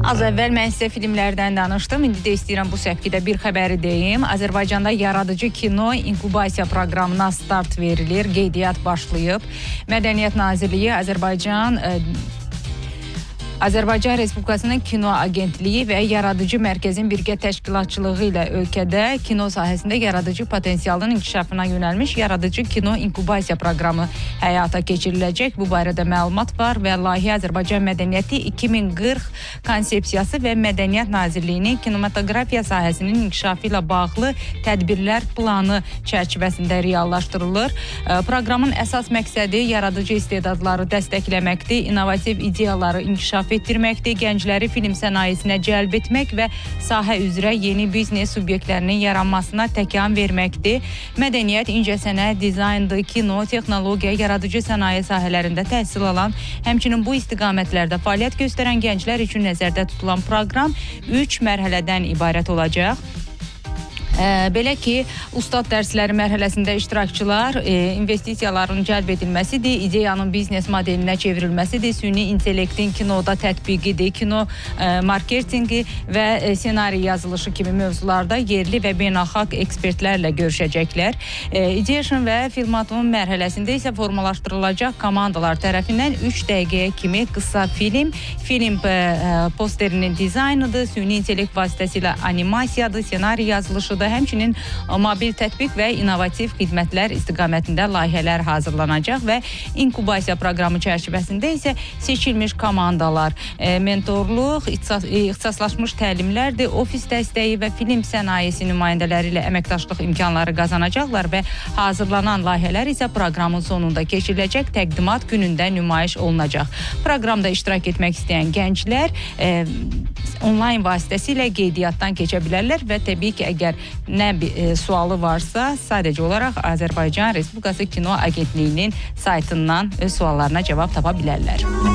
Az əvvəl mən sizə filmlərdən danışdım. İndi də istəyirəm bu səfkidə bir xəbəri deyim. Azərbaycanda yaradıcı kino inkubasiya proqramına start verilir. Qeydiyyat başlayıb. Mədəniyyət Nazirliyi Azərbaycan Respublikasının Kino Agentliyi və Yaradıcı Mərkəzin birgə təşkilatçılığı ilə ölkədə kino sahəsində yaradıcı potensialın inkişafına yönəlmiş Yaradıcı Kino İnkubasiya proqramı həyata keçiriləcək. Bu barədə məlumat var və layihə Azərbaycan Mədəniyyəti 2040 konsepsiyası və Mədəniyyət Nazirliyinin kinematografiya sahəsinin inkişafı ilə bağlı tədbirlər planı çərçivəsində reallaşdırılır. Proqramın əsas məqsədi yaradıcı istedadları dəstəkləməkdir, innovativ ideyaları inkişaf etdirməkdir, gəncləri film sənayesinə cəlb etmək və sahə üzrə yeni biznes subyektlərinin yaranmasına təkan verməkdir. Mədəniyyət, incəsənət, dizayndır, kino, texnologiya, yaradıcı sənaye sahələrində təhsil alan, həmçinin bu istiqamətlərdə fəaliyyət göstərən gənclər üçün nəzərdə tutulan proqram 3 mərhələdən ibarət olacaq. Belə ki, ustad dərsləri mərhələsində iştirakçılar investisiyaların cəlb edilməsidir, ideyanın biznes modelinə çevrilməsidir, süni intellektin kinoda tətbiqidir, kino marketingi və senari yazılışı kimi mövzularda yerli və beynəlxalq ekspertlərlə görüşəcəklər. Ideation və filmaton mərhələsində isə formalaşdırılacaq komandalar tərəfindən 3 dəqiqəyə kimi qısa film posterinin dizaynıdır, süni intellekt vasitəsilə animasiyadır, senari yazılışıdır, həmçinin mobil tətbiq və innovativ xidmətlər istiqamətində layihələr hazırlanacaq və inkubasiya proqramı çərçivəsində isə seçilmiş komandalar mentorluq, ixtisaslaşmış təlimlərdir, ofis dəstəyi və film sənayesi nümayəndələri ilə əməkdaşlıq imkanları qazanacaqlar və hazırlanan layihələr isə proqramın sonunda keçiriləcək təqdimat günündə nümayiş olunacaq. Proqramda iştirak etmək istəyən gənclər onlayn vasitəsilə qeydiyyatdan keçə bilərlər və təbii ki, əgər nə sualı varsa, sadəcə olaraq Azərbaycan Respublikası Kino Agentliyinin saytından öz suallarına cavab tapa bilərlər.